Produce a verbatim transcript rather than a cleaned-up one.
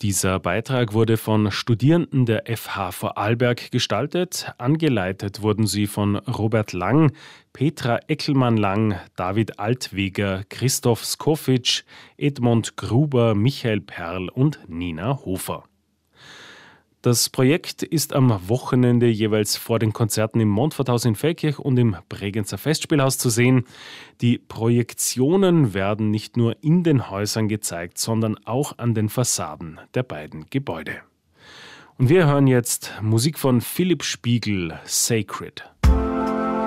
Dieser Beitrag wurde von Studierenden der F H Vorarlberg gestaltet. Angeleitet wurden sie von Robert Lang, Petra Eckelmann-Lang, David Altweger, Christoph Skofic, Edmund Gruber, Michael Perl und Nina Hofer. Das Projekt ist am Wochenende jeweils vor den Konzerten im Montforthaus in Feldkirch und im Bregenzer Festspielhaus zu sehen. Die Projektionen werden nicht nur in den Häusern gezeigt, sondern auch an den Fassaden der beiden Gebäude. Und wir hören jetzt Musik von Philipp Spiegel, Sacred.